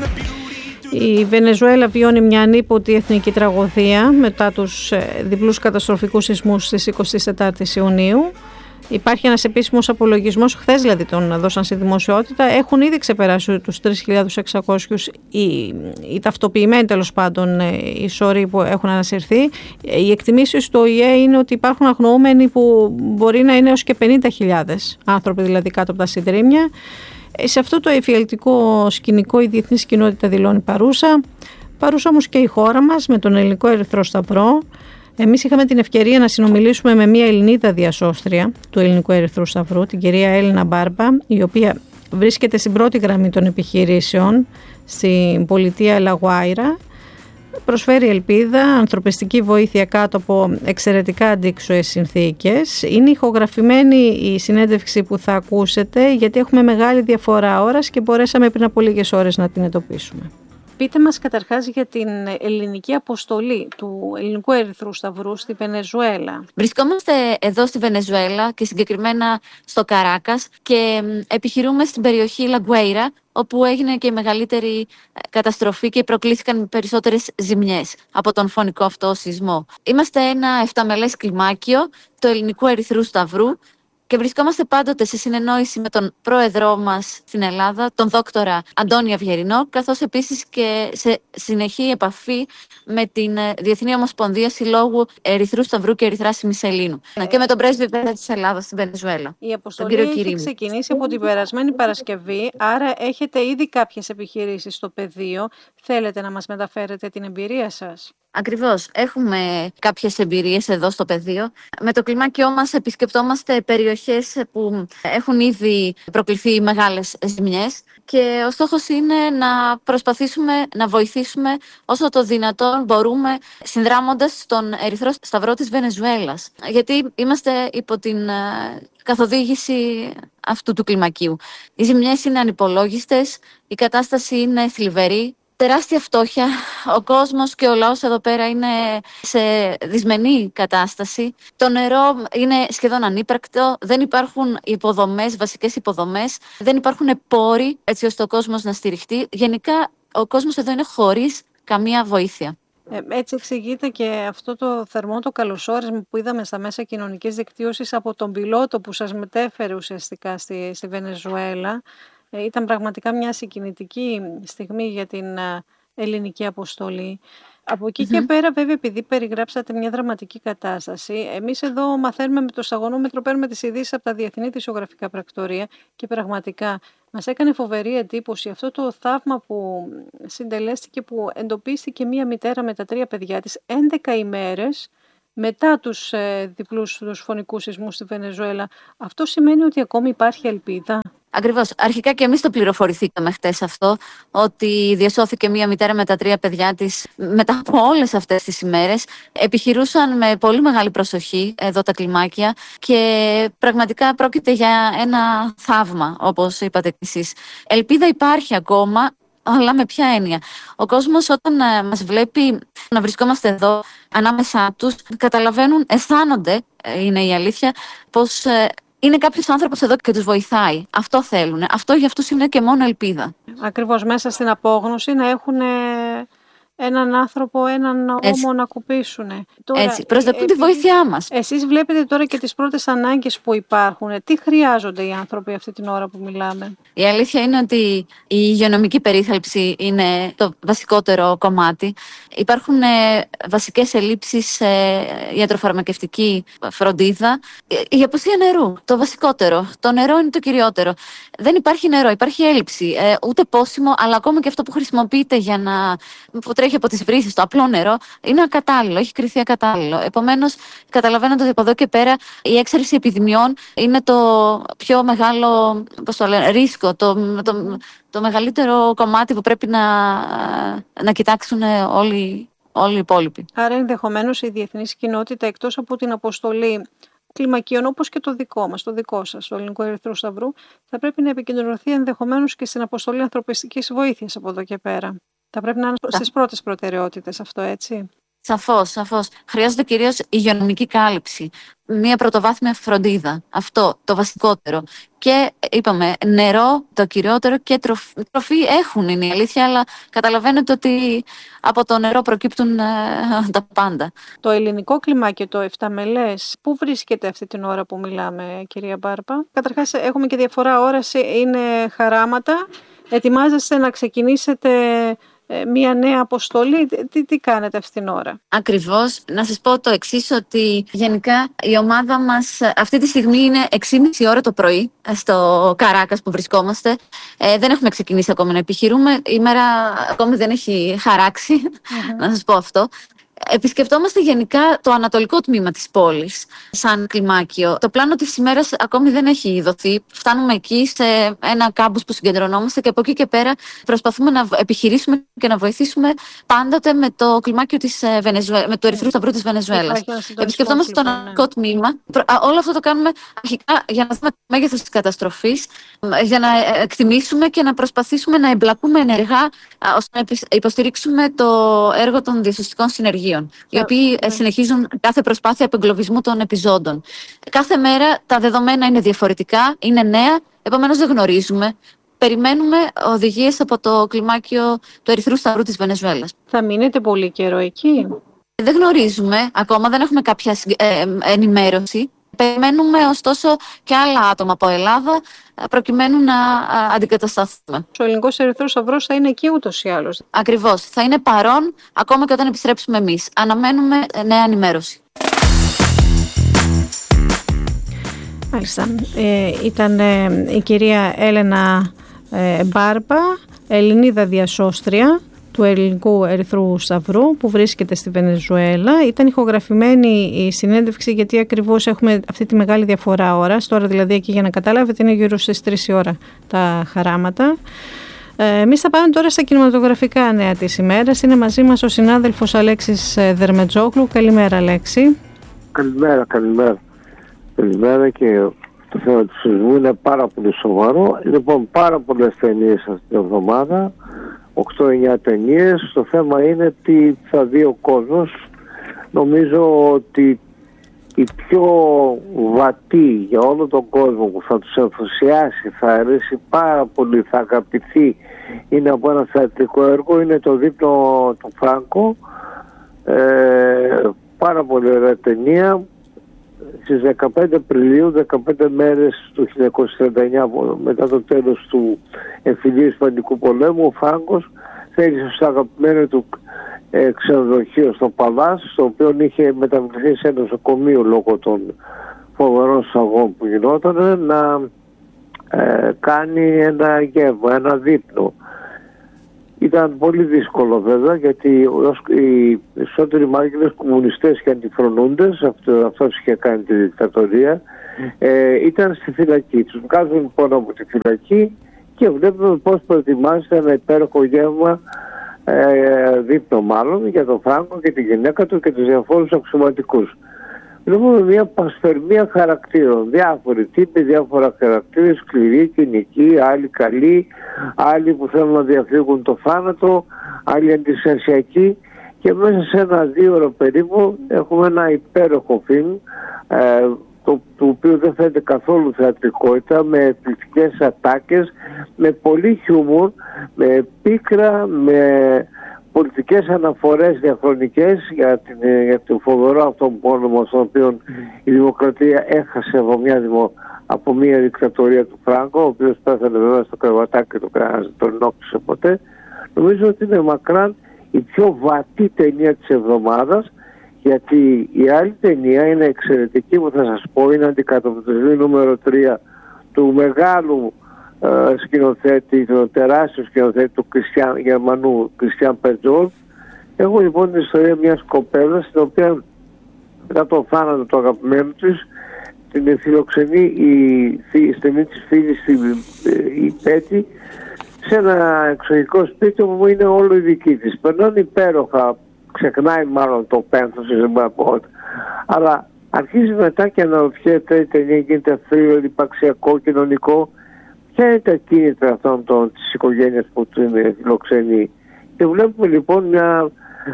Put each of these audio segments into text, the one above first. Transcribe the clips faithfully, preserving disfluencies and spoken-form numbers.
Η Βενεζουέλα βιώνει μια ανίποτη εθνική τραγωδία μετά τους διπλούς καταστροφικούς σεισμούς στις εικοστή τέταρτη Ιουνίου. Υπάρχει ένας επίσημος απολογισμός, χθες δηλαδή τον δώσαν στη δημοσιότητα. Έχουν ήδη ξεπεράσει τους τρεις χιλιάδες εξακόσιους οι, οι ταυτοποιημένοι τέλος πάντων οι σωροί που έχουν ανασυρθεί. Οι εκτιμήσεις του Ο Η Ε είναι ότι υπάρχουν αγνοούμενοι που μπορεί να είναι έως και πενήντα χιλιάδες άνθρωποι δηλαδή κάτω από τα συντρίμμια. Σε αυτό το εφιαλτικό σκηνικό η διεθνής κοινότητα δηλώνει παρούσα. Παρούσα όμως και η χώρα μας με τον Ελληνικό Ερυθρό Σταυρό. Εμείς είχαμε την ευκαιρία να συνομιλήσουμε με μια Ελληνίδα διασώστρια του Ελληνικού Ερυθρού Σταυρού, την κυρία Έλληνα Μπάρμπα, η οποία βρίσκεται στην πρώτη γραμμή των επιχειρήσεων στην πολιτεία Λαγουάιρα. Προσφέρει ελπίδα, ανθρωπιστική βοήθεια κάτω από εξαιρετικά αντίξωες συνθήκες. Είναι ηχογραφημένη η συνέντευξη που θα ακούσετε, γιατί έχουμε μεγάλη διαφορά ώρας και μπορέσαμε πριν από λίγες ώρες να την εντοπίσουμε. Πείτε μας καταρχάς για την ελληνική αποστολή του Ελληνικού Ερυθρού Σταυρού στη Βενεζουέλα. Βρισκόμαστε εδώ στη Βενεζουέλα και συγκεκριμένα στο Καράκας και επιχειρούμε στην περιοχή Λαγκουέιρα, όπου έγινε και η μεγαλύτερη καταστροφή και προκλήθηκαν περισσότερες ζημιές από τον φωνικό αυτό σεισμό. Είμαστε ένα εφταμελές κλιμάκιο του Ελληνικού Ερυθρού Σταυρού και βρισκόμαστε πάντοτε σε συνεννόηση με τον πρόεδρό μας στην Ελλάδα, τον δόκτορα Αντώνη Αυγερινό, καθώς επίσης και σε συνεχή επαφή με την Διεθνή Ομοσπονδία Συλλόγου Ερυθρού Σταυρού και Ερυθράς Ημισελήνου ε... και με τον πρέσβη της Ελλάδας στην Βενεζουέλα. Η αποστολή έχει ξεκινήσει από την περασμένη Παρασκευή, άρα έχετε ήδη κάποιες επιχειρήσεις στο πεδίο. Θέλετε να μας μεταφέρετε την εμπειρία σας? Ακριβώς. Έχουμε κάποιες εμπειρίες εδώ στο πεδίο. Με το κλιμάκιό μας επισκεπτόμαστε περιοχές που έχουν ήδη προκληθεί μεγάλες ζημιές και ο στόχος είναι να προσπαθήσουμε να βοηθήσουμε όσο το δυνατόν μπορούμε, συνδράμοντας τον Ερυθρό Σταυρό της Βενεζουέλας. Γιατί είμαστε υπό την καθοδήγηση αυτού του κλιμακίου. Οι ζημιές είναι ανυπολόγιστες, η κατάσταση είναι θλιβερή. Τεράστια φτώχεια, ο κόσμος και ο λαός εδώ πέρα είναι σε δυσμενή κατάσταση. Το νερό είναι σχεδόν ανύπαρκτο, δεν υπάρχουν υποδομές, βασικές υποδομές, δεν υπάρχουν πόροι έτσι ώστε ο κόσμος να στηριχτεί. Γενικά ο κόσμος εδώ είναι χωρίς καμία βοήθεια. Ε, έτσι εξηγείται και αυτό το θερμό το καλωσόρισμα που είδαμε στα μέσα κοινωνικής δικτύωσης από τον πιλότο που σας μετέφερε ουσιαστικά στη, στη Βενεζουέλα. Ήταν πραγματικά μια συγκινητική στιγμή για την ελληνική αποστολή. Από εκεί mm-hmm. και πέρα, βέβαια, επειδή περιγράψατε μια δραματική κατάσταση, εμείς εδώ μαθαίνουμε με το σταγονόμετρο, παίρνουμε τις ειδήσεις από τα διεθνή ειδησιογραφικά πρακτορία και πραγματικά μας έκανε φοβερή εντύπωση αυτό το θαύμα που συντελέστηκε, που εντοπίστηκε μια μητέρα με τα τρία παιδιά της έντεκα ημέρες μετά τους ε, διπλούς τους φωνικούς σεισμούς στη Βενεζουέλα. Αυτό σημαίνει ότι ακόμη υπάρχει ελπίδα? Ακριβώς. Αρχικά και εμείς το πληροφορηθήκαμε χτες αυτό, ότι διασώθηκε μία μητέρα με τα τρία παιδιά της μετά από όλες αυτές τις ημέρες. Επιχειρούσαν με πολύ μεγάλη προσοχή εδώ τα κλιμάκια και πραγματικά πρόκειται για ένα θαύμα, όπως είπατε κι εσείς. Ελπίδα υπάρχει ακόμα, αλλά με ποια έννοια? Ο κόσμος όταν ε, μας βλέπει να βρισκόμαστε εδώ ανάμεσά τους, καταλαβαίνουν, αισθάνονται, ε, είναι η αλήθεια, πως ε, είναι κάποιος άνθρωπος εδώ και τους βοηθάει. Αυτό θέλουν. Αυτό για αυτούς είναι και μόνο ελπίδα. Ακριβώς, μέσα στην απόγνωση να έχουν έναν άνθρωπο, έναν ώμο να ακουπήσουν. Τώρα, έτσι, προσδοκούν τη βοήθειά μας. Εσείς βλέπετε τώρα και τις πρώτες ανάγκες που υπάρχουν. Τι χρειάζονται οι άνθρωποι αυτή την ώρα που μιλάμε? Η αλήθεια είναι ότι η υγειονομική περίθαλψη είναι το βασικότερο κομμάτι. Υπάρχουν βασικές ελλείψεις σε ιατροφαρμακευτική φροντίδα. Η απουσία νερού, το βασικότερο. Το νερό είναι το κυριότερο. Δεν υπάρχει νερό, υπάρχει έλλειψη. Ε, ούτε πόσιμο, αλλά ακόμα και αυτό που χρησιμοποιείται για να... που τρέχει από τις βρύσες, το απλό νερό, είναι ακατάλληλο, έχει κριθεί ακατάλληλο. Επομένως, καταλαβαίνετε ότι από εδώ και πέρα η έξαρση επιδημιών είναι το πιο μεγάλο, πώς το λένε, ρίσκο, το, το, το μεγαλύτερο κομμάτι που πρέπει να, να κοιτάξουν όλοι, όλοι οι υπόλοιποι. Άρα, ενδεχομένως η διεθνής κοινότητα, εκτός από την αποστολή κλιμακίων, όπως και το δικό μας, το δικό σας, το Ελληνικό Ερυθρού Σταυρού, θα πρέπει να επικεντρωθεί ενδεχομένως και στην αποστολή ανθρωπιστικής βοήθειας από εδώ και πέρα. Θα πρέπει να είναι στις πρώτες προτεραιότητες αυτό, έτσι? Σαφώς, σαφώς. Χρειάζεται κυρίως υγειονομική κάλυψη. Μία πρωτοβάθμια φροντίδα. Αυτό το βασικότερο. Και είπαμε, νερό το κυριότερο και τροφή, τροφή έχουν, είναι η αλήθεια, αλλά καταλαβαίνετε ότι από το νερό προκύπτουν ε, τα πάντα. Το ελληνικό κλιμάκιο, το εφταμελές, πού βρίσκεται αυτή την ώρα που μιλάμε, κυρία Μπάρμπα? Καταρχάς, έχουμε και διαφορά ώρας, είναι χαράματα. Ετοιμάζεστε να ξεκινήσετε μία νέα αποστολή. Τι, τι κάνετε αυτή την ώρα? Ακριβώς. Να σας πω το εξής, ότι γενικά η ομάδα μας αυτή τη στιγμή είναι έξι και μισή ώρα το πρωί στο Καράκας που βρισκόμαστε. Ε, δεν έχουμε ξεκινήσει ακόμη να επιχειρούμε. Η μέρα ακόμη δεν έχει χαράξει, mm-hmm. να σας πω αυτό. Επισκεπτόμαστε γενικά το ανατολικό τμήμα της πόλης, σαν κλιμάκιο. Το πλάνο της ημέρας ακόμη δεν έχει δοθεί. Φτάνουμε εκεί σε ένα κάμπους που συγκεντρωνόμαστε και από εκεί και πέρα προσπαθούμε να επιχειρήσουμε και να βοηθήσουμε πάντοτε με το κλιμάκιο της Βενεζουέ... με το Ερυθρού Σταυρού της Βενεζουέλας. Επισκεπτόμαστε το ανατολικό ναι. τμήμα. Όλο αυτό το κάνουμε αρχικά για να δούμε το μέγεθος της καταστροφής, για να εκτιμήσουμε και να προσπαθήσουμε να εμπλακούμε ενεργά ώστε να υποστηρίξουμε το έργο των διασωστικών συνεργείων, οι οποίοι yeah. συνεχίζουν κάθε προσπάθεια απεγκλωβισμού των επιζώντων. Κάθε μέρα τα δεδομένα είναι διαφορετικά, είναι νέα, επομένως δεν γνωρίζουμε. Περιμένουμε οδηγίες από το κλιμάκιο του Ερυθρού Σταυρού της Βενεζουέλας. Θα μείνετε πολύ καιρό εκεί? Δεν γνωρίζουμε, ακόμα δεν έχουμε κάποια ε, ενημέρωση. Περιμένουμε ωστόσο και άλλα άτομα από Ελλάδα προκειμένου να αντικατασταθούμε. Ο Ελληνικός Ερυθρός Σταυρός θα είναι εκεί ούτως ή άλλως. Ακριβώς. Θα είναι παρόν ακόμα και όταν επιστρέψουμε εμείς. Αναμένουμε νέα ενημέρωση. Μάλιστα. Ε, ήταν ε, η κυρία Έλενα ε, Μπάρμπα, Ελληνίδα διασώστρια του Ελληνικού Ερυθρού Σταυρού που βρίσκεται στη Βενεζουέλα. Ήταν ηχογραφημένη η συνέντευξη γιατί ακριβώς έχουμε αυτή τη μεγάλη διαφορά ώρας. Τώρα δηλαδή εκεί, για να καταλάβετε, είναι γύρω στις τρεις η ώρα τα χαράματα. Ε, εμείς θα πάμε τώρα στα κινηματογραφικά νέα της ημέρας. Είναι μαζί μας ο συνάδελφος Αλέξης Δερμετζόγλου. Καλημέρα, Αλέξη. Καλημέρα, καλημέρα. Καλημέρα, και το θέμα του σεισμού είναι πάρα πολύ σοβαρό. Λοιπόν, πάρα πολλές ταινίες αυτή την εβδομάδα. οκτώ εννιά ταινίες. Το θέμα είναι τι θα δει ο κόσμος. Νομίζω ότι η πιο βατή για όλο τον κόσμο που θα τους ενθουσιάσει, θα αρέσει πάρα πολύ, θα αγαπηθεί, είναι από ένα θεατρικό έργο, είναι το δείπνο του Φράνκο. Ε, πάρα πολύ ωραία ταινία. Στις δεκαπέντε Απριλίου, δεκαπέντε μέρες του χίλια εννιακόσια τριάντα εννιά, μετά το τέλος του εμφυλίου Ισπανικού πολέμου, ο Φράγκος θέλησε στο αγαπημένο του ε, ξενοδοχείο στο Παλάς, στο οποίο είχε μεταβληθεί σε ένα νοσοκομείο λόγω των φοβερών σαγών που γινόταν, να ε, κάνει ένα γεύμα, ένα δείπνο. Ήταν πολύ δύσκολο βέβαια, γιατί οι περισσότεροι μάρκετες κομμουνιστές και αντιφρονούντες, αυτό, αυτός είχε κάνει τη δικτατορία, ε, ήταν στη φυλακή. Τους βγάζουν λοιπόν από τη φυλακή και βλέπουμε πώς προετοιμάζεται ένα υπέροχο γεύμα, ε, δείπνο μάλλον, για τον Φράγκο και τη γυναίκα του και τους διαφόρους αξιωματικούς. Βλέπουμε μια πασφερμία χαρακτήρων, διάφοροι τύποι, διάφορα χαρακτήρες, σκληροί, κοινικοί, άλλοι καλοί, άλλοι που θέλουν να διαφύγουν το θάνατο, άλλοι αντισενσιακοί, και μέσα σε ένα δύο ώρο περίπου έχουμε ένα υπέροχο φιλμ, ε, το, το οποίο δεν φαίνεται καθόλου θεατρικότητα, με εκπληκτικές ατάκες, με πολύ χιούμορ, με πίκρα, με πολιτικές αναφορές διαχρονικές για, την, για το φοβερό αυτόν πόλεμο στον οποίο η δημοκρατία έχασε από μια, δημο, από μια δικτατορία του Φράγκο, ο οποίος πέθανε βέβαια στο κρεβατάκι και το κανένας δεν τον ενόχλησε ποτέ. Νομίζω ότι είναι μακράν η πιο βατή ταινία της εβδομάδας, γιατί η άλλη ταινία είναι εξαιρετική που θα σας πω, είναι αντικατοπτρισμή νούμερο τρία του μεγάλου Uh, σκηνοθέτη, το τεράστιο σκηνοθέτη του Κριστιαν, Γερμανού Κριστιαν Πετζόλ. Έχω λοιπόν την ιστορία μιας κοπέλας, στην οποία μετά το θάνατο του αγαπημένου της την φιλοξενεί η στενή της φίλη η Πέτη σε ένα εξωτερικό σπίτι όπου είναι όλο η δική της. Περνάνε υπέροχα, ξεχνάει μάλλον το πένθος, δεν μπορώ να πω, αλλά αρχίζει μετά και αναρωτιέται, η ταινία γίνεται θρύλο, υπαρξιακό, κοινωνικό. Ποια είναι τα κίνητρα αυτών των, της οικογένειας που την φιλοξενεί. Και βλέπουμε λοιπόν μια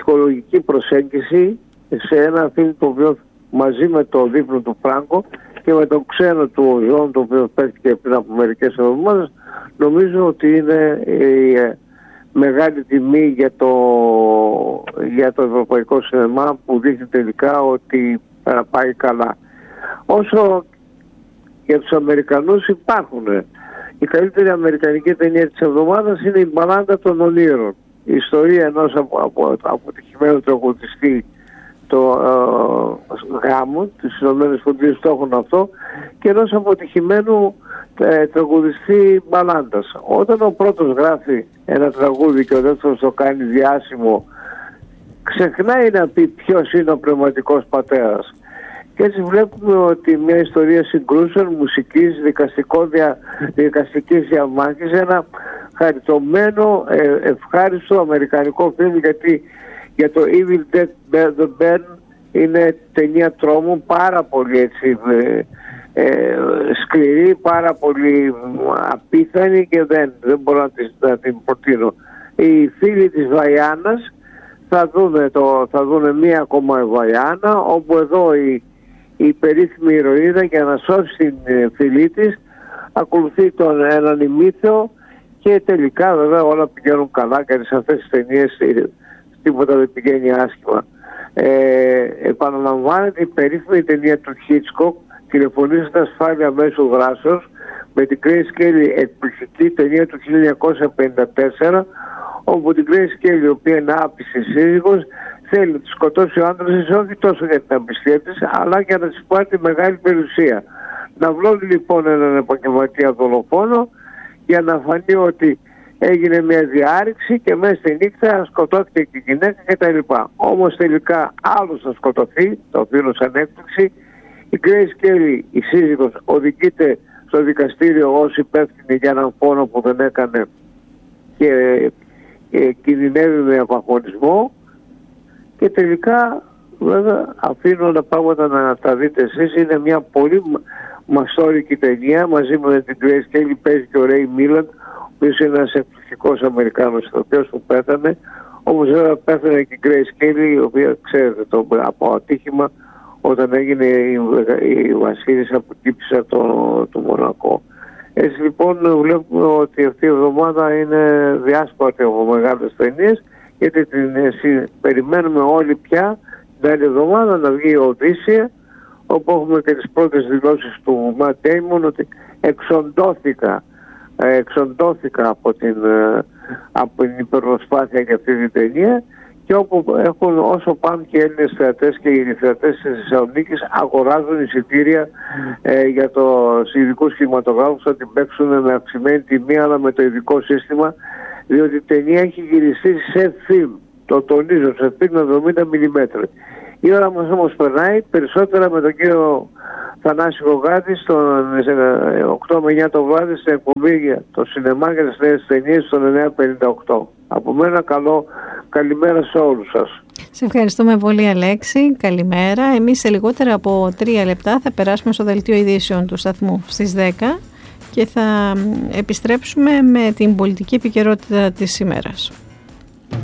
ψυχολογική προσέγγιση σε ένα φιλμ το οποίο μαζί με το δείπνο του Φράγκο και με τον ξένο του Ζων, το οποίο παίχτηκε πριν από μερικές εβδομάδες, νομίζω ότι είναι η μεγάλη τιμή για το, για το ευρωπαϊκό σινεμά, που δείχνει τελικά ότι πάει καλά. Όσο για τους Αμερικανούς υπάρχουν, η καλύτερη αμερικανική ταινία της εβδομάδας είναι η Μπαλάντα των Ονείρων. Η ιστορία ενός απο, απο, αποτυχημένου τραγουδιστή, το ε, γάμο της Ηνωμένες Πολιτείες, το έχουν αυτό, και ενός αποτυχημένου ε, τραγουδιστή μπαλάντας. Όταν ο πρώτος γράφει ένα τραγούδι και ο δεύτερος το κάνει διάσημο, ξεχνάει να πει ποιος είναι ο πνευματικός πατέρας. Και έτσι βλέπουμε ότι μια ιστορία συγκρούσεων, μουσικής, δικαστικών δια, δικαστικής διαμάχης, ένα χαριτωμένο, ε, ευχάριστο αμερικανικό φιλμ, γιατί για το Evil Dead the Band είναι ταινία τρόμου, πάρα πολύ έτσι, ε, ε, σκληρή, πάρα πολύ απίθανη, και δεν, δεν μπορώ να, τις, να την προτείνω. Οι φίλοι της Βαϊάνας θα δούνε, το, θα δούνε μία ακόμα Βαϊάνα, όπου εδώ η, η περίφημη ηρωίδα, για να σώσει την φίλη της, ακολουθεί τον έναν ημίθεο, και τελικά βέβαια όλα πηγαίνουν καλά, γιατί σε αυτές τις ταινίες τίποτα δεν πηγαίνει άσχημα. Ε, επαναλαμβάνεται η περίφημη ταινία του Hitchcock, τηλεφωνήσατε ασφάλεια μέσω δράσεως, με την Grace Kelly, εκπληκτική ταινία του χίλια εννιακόσια πενήντα τέσσερα, όπου την Grace Kelly, η οποία είναι άπιστη σύζυγος, θέλει να τη σκοτώσει ο άντρας της, όχι τόσο για την απιστία της, αλλά για να της πάρει τη μεγάλη περιουσία. Να βλώνει λοιπόν έναν επαγγελματία δολοφόνο, για να φανεί ότι έγινε μια διάρρηξη και μέσα στη νύχτα σκοτώθηκε και η γυναίκα κτλ. Όμως τελικά άλλος θα σκοτωθεί, το αφήνω σαν έκπληξη. Η Grace Kelly, η σύζυγος, οδηγείται στο δικαστήριο ως υπεύθυνη για έναν πόνο που δεν έκανε και, και κινδυνεύει με απαγχωνισμό, και τελικά βέβαια αφήνω τα πράγματα να τα δείτε εσείς. Είναι μια πολύ μαστόρικη ταινία, μαζί με την Grace Kelly παίζει και ο Ray Milland, ο οποίος είναι ένας εκπληκτικός Αμερικάνος ηθοποιός που πέθανε. Όμως βέβαια πέθανε και η Grace Kelly, η οποία ξέρετε το, από ατύχημα, όταν έγινε η, η βασίλισσα που κύψε το, το Μονακό. Έτσι λοιπόν βλέπουμε ότι αυτή η εβδομάδα είναι διάσπαρτη από μεγάλες ταινίες, γιατί την εσύ, περιμένουμε όλοι πια την άλλη εβδομάδα να βγει η Οδύσσεια, όπου έχουμε και τις πρώτες δηλώσεις του Matt Damon ότι εξοντώθηκα, εξοντώθηκα από την, από την υπερπροσπάθεια για αυτή την ταινία, και όπου έχουν, όσο πάνε και οι Έλληνες θεατές και οι θεατές της Θεσσαλονίκης αγοράζουν εισιτήρια ε, για τους ειδικούς κινηματογράφους, θα την παίξουν με αυξημένη τιμή, αλλά με το ειδικό σύστημα, διότι η ταινία έχει γυριστεί σε φιλμ, το τονίζω, σε φιλμ εβδομήντα μιλιμέτρα. Η ώρα μας όμως περνάει, περισσότερα με τον κύριο Θανάση Γογάτη στον οκτώ με εννιά το βράδυ στην εκπομπή το σινεμά για τις νέες ταινίες στον εννιά πενήντα οκτώ. Από μένα καλό, καλημέρα σε όλους σας. Σε ευχαριστούμε πολύ, Αλέξη. Καλημέρα. Εμείς σε λιγότερα από τρία λεπτά θα περάσουμε στο δελτίο ειδήσεων του σταθμού στις δέκα και θα επιστρέψουμε με την πολιτική επικαιρότητα της ημέρας.